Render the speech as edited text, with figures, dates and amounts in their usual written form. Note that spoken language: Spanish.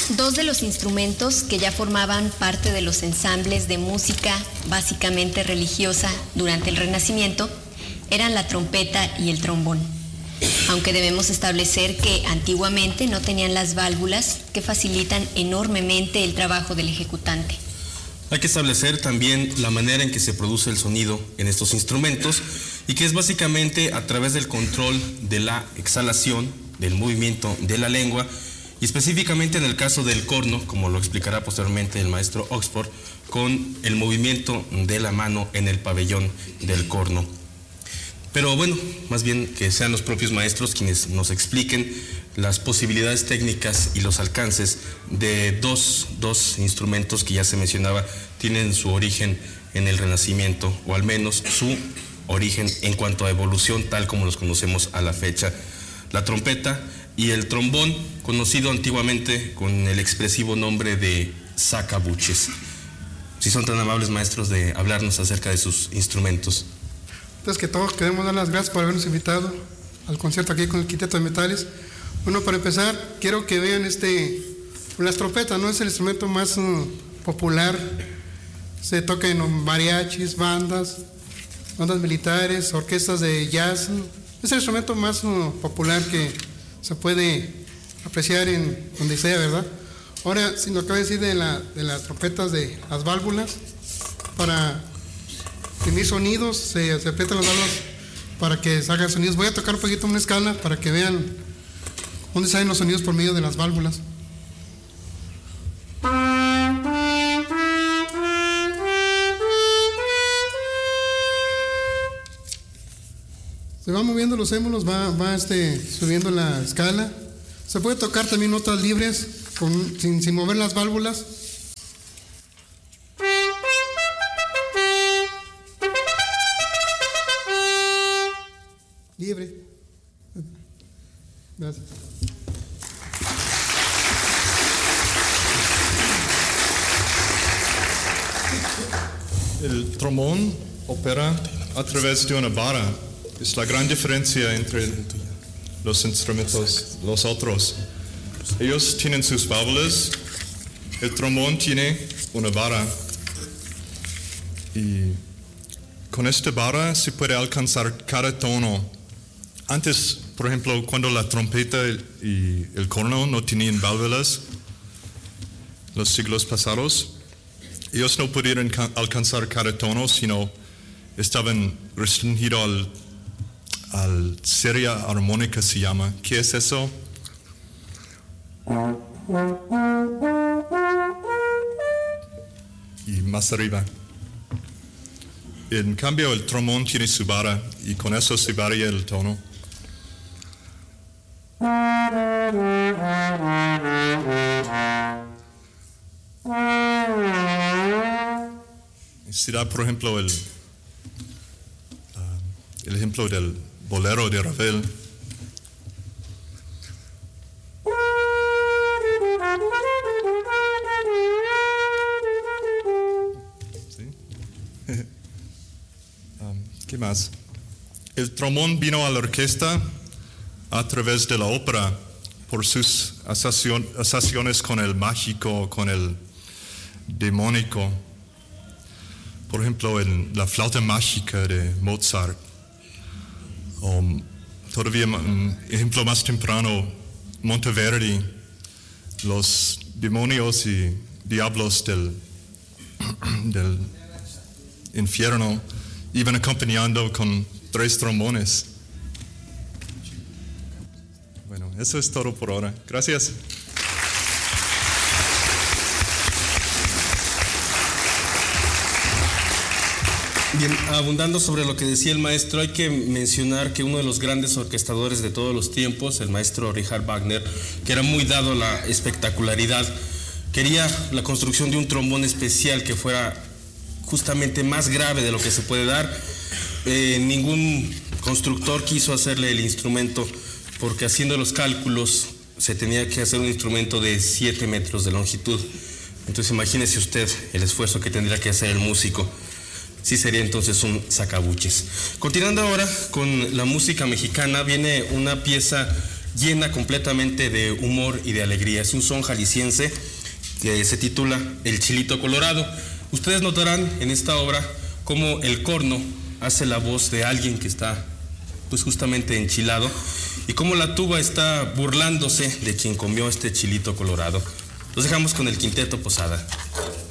Dos de los instrumentos que ya formaban parte de los ensambles de música básicamente religiosa durante el Renacimiento eran la trompeta y el trombón, aunque debemos establecer que antiguamente no tenían las válvulas que facilitan enormemente el trabajo del ejecutante. Hay que establecer también la manera en que se produce el sonido en estos instrumentos y que es básicamente a través del control de la exhalación, del movimiento de la lengua y específicamente en el caso del corno, como lo explicará posteriormente el maestro Oxford, con el movimiento de la mano en el pabellón del corno. Pero bueno, más bien que sean los propios maestros quienes nos expliquen las posibilidades técnicas y los alcances de dos instrumentos que ya se mencionaba, tienen su origen en el Renacimiento, o al menos su origen en cuanto a evolución, tal como los conocemos a la fecha. La trompeta y el trombón, conocido antiguamente con el expresivo nombre de sacabuches. Si son tan amables, maestros, de hablarnos acerca de sus instrumentos. Entonces, que todos queremos dar las gracias por habernos invitado al concierto aquí con el Quinteto de Metales. Bueno, para empezar, quiero que vean las trompetas, ¿no? Es el instrumento más popular. Se toca en mariachis, bandas militares, orquestas de jazz. Es el instrumento más popular que se puede apreciar en donde sea, ¿verdad? Ahora, si nos acaba de decir de las trompetas, de las válvulas, para emitir sonidos, se aprietan las válvulas para que salgan sonidos. Voy a tocar un poquito una escala para que vean dónde salen los sonidos por medio de las válvulas. Se van moviendo los émulos, va subiendo la escala. Se puede tocar también notas libres sin mover las válvulas. Libre. Gracias. El trombón opera a través de una vara. Es la gran diferencia entre los instrumentos, los otros. Ellos tienen sus válvulas, el trombón tiene una vara. Y con esta vara se puede alcanzar cada tono. Antes, por ejemplo, cuando la trompeta y el corno no tenían válvulas, los siglos pasados, ellos no pudieron alcanzar cada tono, sino estaban restringidos al serie armónica, se llama. ¿Qué es eso? Y más arriba. En cambio, el trombón tiene su vara y con eso se varía el tono. Se da, por ejemplo, el ejemplo del bolero de Ravel. ¿Sí? ¿Qué más? El trombón vino a la orquesta a través de la ópera por sus asociaciones con el mágico, con el demónico. Por ejemplo, en la flauta mágica de Mozart. O todavía un ejemplo más temprano, Monteverdi, los demonios y diablos del infierno iban acompañando con 3 trombones. Bueno, eso es todo por ahora. Gracias. Bien, abundando sobre lo que decía el maestro, hay que mencionar que uno de los grandes orquestadores de todos los tiempos, el maestro Richard Wagner, que era muy dado a la espectacularidad, quería la construcción de un trombón especial que fuera justamente más grave de lo que se puede dar. Ningún constructor quiso hacerle el instrumento porque haciendo los cálculos se tenía que hacer un instrumento de 7 metros de longitud. Entonces imagínese usted el esfuerzo que tendría que hacer el músico. Sí sería entonces un sacabuches. Continuando ahora con la música mexicana, viene una pieza llena completamente de humor y de alegría. Es un son jalisciense que se titula El Chilito Colorado. Ustedes notarán en esta obra cómo el corno hace la voz de alguien que está pues justamente enchilado y cómo la tuba está burlándose de quien comió este chilito colorado. Los dejamos con el Quinteto Posada.